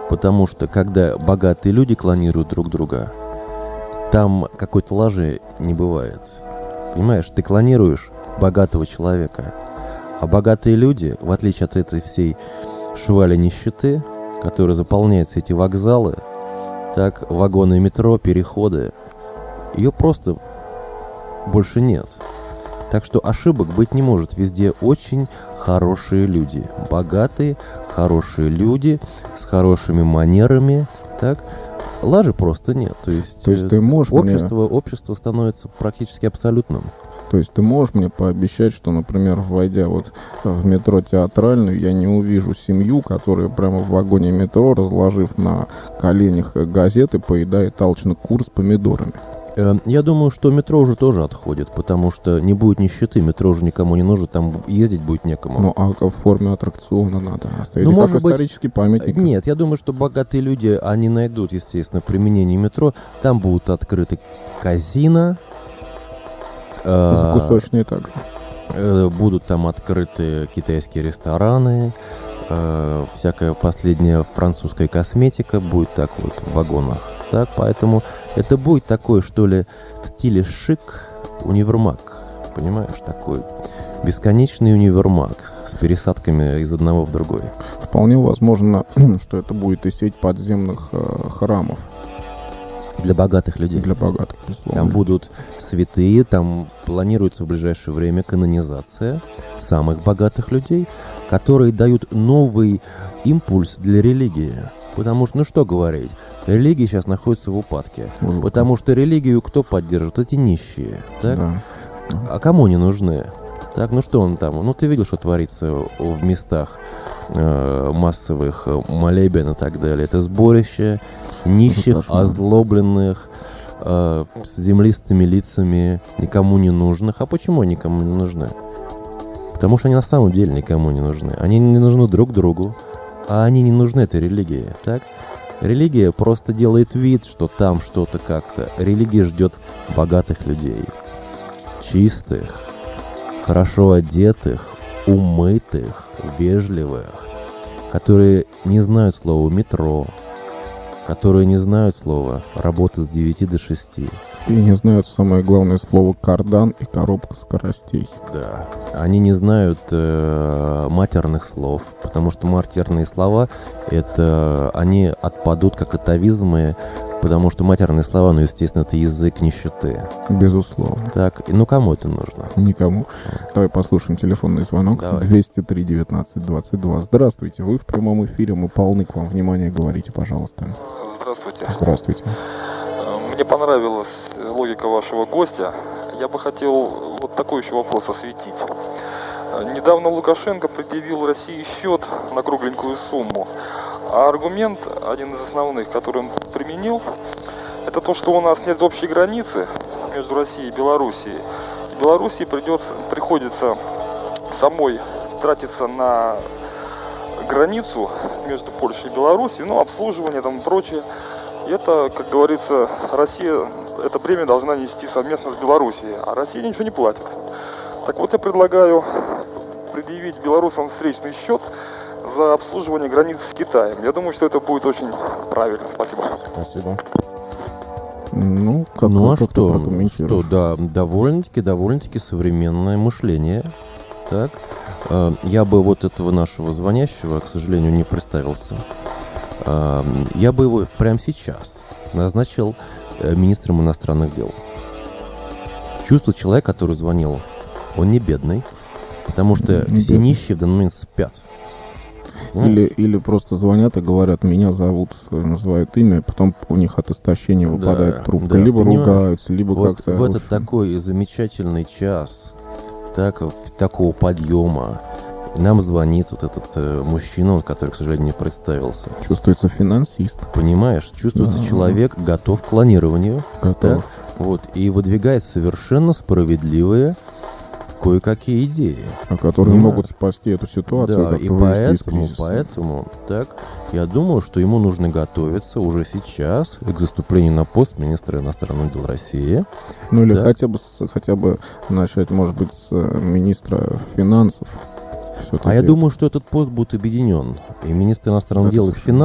Потому что, когда богатые люди клонируют друг друга, там какой-то лажи не бывает. Понимаешь, ты клонируешь богатого человека, а богатые люди, в отличие от этой всей швали нищеты, которая заполняет все эти вокзалы, так, вагоны метро, переходы, ее просто больше нет. Так что ошибок быть не может. Везде очень хорошие люди. Богатые, хорошие люди, с хорошими манерами. Так? Лажи просто нет. То есть ты можешь общество становится практически абсолютным. То есть ты можешь мне пообещать, что, например, войдя вот в метро Театральную, я не увижу семью, которая прямо в вагоне метро, разложив на коленях газеты, поедает алчный кур с помидорами? Я думаю, что метро уже тоже отходит, потому что не будет нищеты, метро уже никому не нужно, там ездить будет некому. Ну, а в форме аттракциона надо оставить, ну, как исторический памятник. Нет, я думаю, что богатые люди, они найдут, естественно, применение метро, там будут открыты казино. Закусочные также. Будут там открыты китайские рестораны, всякая последняя французская косметика будет так вот в вагонах. Так, поэтому это будет такой, что ли, в стиле шик универмаг, понимаешь, такой бесконечный универмаг с пересадками из одного в другой. Вполне возможно, что это будет и сеть подземных храмов. Для богатых людей. Для богатых, безусловно. Там будут святые, там планируется в ближайшее время канонизация самых богатых людей, которые дают новый импульс для религии. Потому что, ну что говорить, религия сейчас находится в упадке. Потому что религию кто поддерживает? Эти нищие. Так? Да. А кому они нужны? Так, ну что он там? Ну ты видел, что творится в местах массовых молебен и так далее. Это сборище нищих, озлобленных, с землистыми лицами, никому не нужных. А почему они никому не нужны? Потому что они на самом деле никому не нужны. Они не нужны друг другу, а они не нужны этой религии. Так? Религия просто делает вид, что там что-то как-то. Религия ждет богатых людей, чистых, хорошо одетых, умытых, вежливых, которые не знают слова «метро», которые не знают слова «работа с 9 до 6». И не знают самое главное слово «кардан» и «коробка скоростей». Да. Они не знают матерных слов, потому что матерные слова, это они отпадут как атовизмы, потому что матерные слова, ну, естественно, это язык нищеты. Безусловно. Так, ну кому это нужно? Никому. Давай послушаем телефонный звонок. Давай. 203-19-22. Здравствуйте, вы в прямом эфире, мы полны к вам внимания, говорите, пожалуйста. Здравствуйте. Здравствуйте. Мне понравилась логика вашего гостя. Я бы хотел вот такой еще вопрос осветить. Недавно Лукашенко предъявил России счет на кругленькую сумму. А аргумент, один из основных, который он применил, это то, что у нас нет общей границы между Россией и Белоруссией. Белоруссии приходится самой тратиться на границу между Польшей и Белоруссией, ну, обслуживание там и прочее. И это, как говорится, Россия это бремя должна нести совместно с Белоруссией, а Россия ничего не платит. Так вот, я предлагаю предъявить белорусам встречный счет за обслуживание границ с Китаем. Я думаю, что это будет очень правильно. Спасибо. Спасибо. Ну, что, да, довольно-таки современное мышление. Так, я бы вот этого нашего звонящего, к сожалению, не представился. Я бы его прямо сейчас назначил министром иностранных дел. Чувство человека, который звонил, он не бедный, потому что все нищие в данный момент спят. Или просто звонят и говорят, меня зовут, называют имя, потом у них от истощения выпадает трубка. Да, либо понимаешь? ругаются, либо вот как-то... В этот такой замечательный час, такого подъема, нам звонит вот этот мужчина, который, к сожалению, не представился. Чувствуется финансист. Понимаешь, чувствуется человек, готов к клонированию. Готов. Да? Вот, и выдвигает совершенно справедливые кое-какие идеи. Которые могут спасти эту ситуацию. Да, и поэтому, так, я думаю, что ему нужно готовиться уже сейчас к заступлению на пост министра иностранных дел России. Ну или хотя бы начать, может быть, с министра финансов. А я думаю, что этот пост будет объединен. И министр иностранных дел, и финансов.